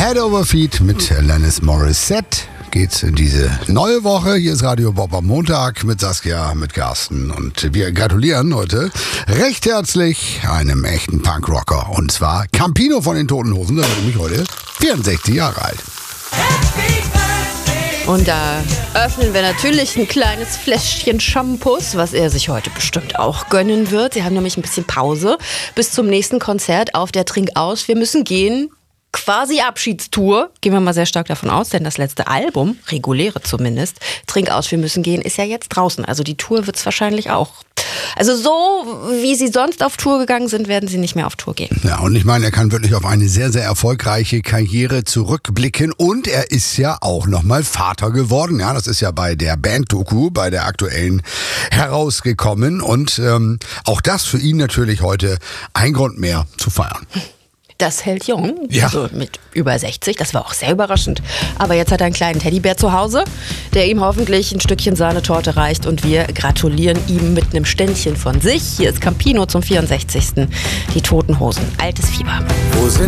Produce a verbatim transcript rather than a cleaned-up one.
Head Over Feet mit Alanis Morissette geht's in diese neue Woche. Hier ist Radio Bob am Montag mit Saskia, mit Carsten und wir gratulieren heute recht herzlich einem echten Punkrocker und zwar Campino von den Toten Hosen, der ist nämlich heute vierundsechzig Jahre alt. Und da öffnen wir natürlich ein kleines Fläschchen Shampoos, was er sich heute bestimmt auch gönnen wird. Sie haben nämlich ein bisschen Pause bis zum nächsten Konzert auf der Trink aus. Wir müssen gehen. Quasi Abschiedstour, gehen wir mal sehr stark davon aus, denn das letzte Album, reguläre zumindest, Trink aus, wir müssen gehen, ist ja jetzt draußen. Also die Tour wird es wahrscheinlich auch. Also so, wie sie sonst auf Tour gegangen sind, werden sie nicht mehr auf Tour gehen. Ja, und ich meine, er kann wirklich auf eine sehr, sehr erfolgreiche Karriere zurückblicken und er ist ja auch nochmal Vater geworden. Ja, das ist ja bei der Band-Doku, bei der aktuellen herausgekommen und ähm, auch das für ihn natürlich heute ein Grund mehr zu feiern. Das hält jung, ja. Also mit über sechzig, das war auch sehr überraschend. Aber jetzt hat er einen kleinen Teddybär zu Hause, der ihm hoffentlich ein Stückchen Sahnetorte reicht und wir gratulieren ihm mit einem Ständchen von sich. Hier ist Campino zum vierundsechzigsten Die Toten Hosen, altes Fieber. Wo sind